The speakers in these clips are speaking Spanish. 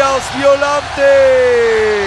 Isaías Violante.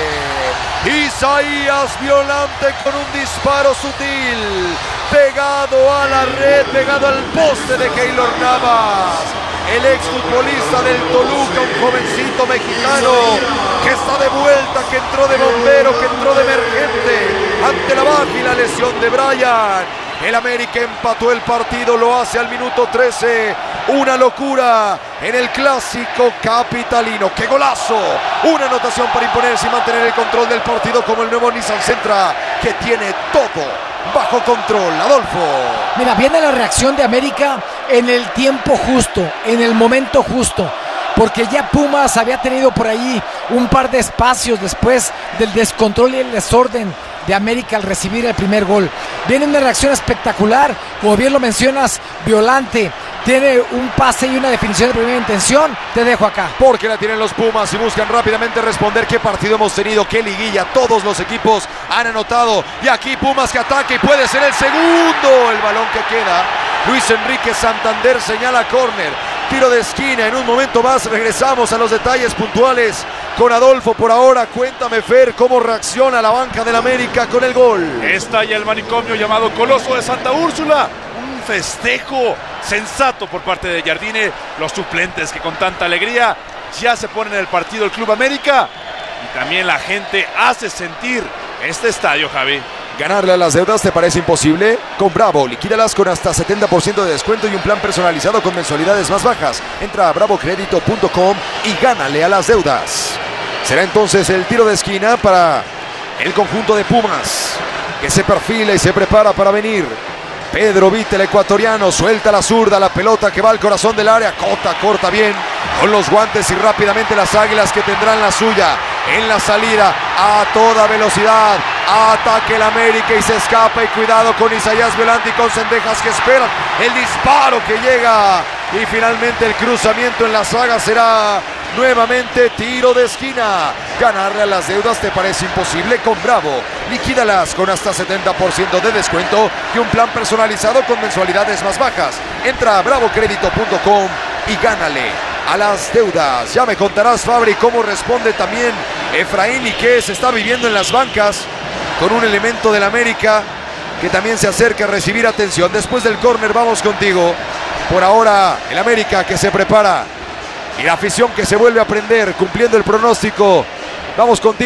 Isaías Violante con un disparo sutil, pegado a la red, pegado al poste de Keylor Navas, el exfutbolista del Toluca, un jovencito mexicano que está de vuelta, que entró de bombero, que entró de emergente ante la baja y la lesión de Brian. El América empató el partido, lo hace al minuto 13. Una locura en el clásico capitalino. ¡Qué golazo! Una anotación para imponerse y mantener el control del partido como el nuevo Nissan Sentra, que tiene todo bajo control. Adolfo. Mira, viene la reacción de América en el tiempo justo, en el momento justo, porque ya Pumas había tenido por ahí un par de espacios después del descontrol y el desorden de América al recibir el primer gol. Viene una reacción espectacular, como bien lo mencionas, Violante tiene un pase y una definición de primera intención. Te dejo acá. Porque la tienen los Pumas y buscan rápidamente responder. Qué partido hemos tenido, qué liguilla. Todos los equipos han anotado. Y aquí Pumas que ataca y puede ser el segundo. El balón que queda. Luis Enrique Santander señala córner. Tiro de esquina. En un momento más regresamos a los detalles puntuales con Adolfo. Por ahora, cuéntame, Fer, cómo reacciona la banca del América con el gol. Está ya el manicomio llamado Coloso de Santa Úrsula. Un festejo sensato por parte de Jardine. Los suplentes que con tanta alegría ya se ponen en el partido el Club América. Y también la gente hace sentir este estadio, Javi. ¿Ganarle a las deudas te parece imposible? Con Bravo, liquídalas con hasta 70% de descuento y un plan personalizado con mensualidades más bajas. Entra a bravocredito.com y gánale a las deudas. Será entonces el tiro de esquina para el conjunto de Pumas, que se perfila y se prepara para venir. Pedro Vite, el ecuatoriano, suelta la zurda, la pelota que va al corazón del área. Cota corta bien con los guantes y rápidamente las Águilas que tendrán la suya en la salida a toda velocidad. Ataque el América y se escapa, y cuidado con Isaías Violante y con Cendejas que esperan el disparo que llega. Y finalmente el cruzamiento en la saga será nuevamente tiro de esquina. ¿Ganarle a las deudas te parece imposible? Con Bravo, liquídalas con hasta 70% de descuento y un plan personalizado con mensualidades más bajas. Entra a bravocredito.com y gánale a las deudas. Ya me contarás, Fabri, cómo responde también Efraín y qué se está viviendo en las bancas con un elemento del América que también se acerca a recibir atención. Después del córner vamos contigo. Por ahora el América que se prepara y la afición que se vuelve a prender cumpliendo el pronóstico. Vamos contigo.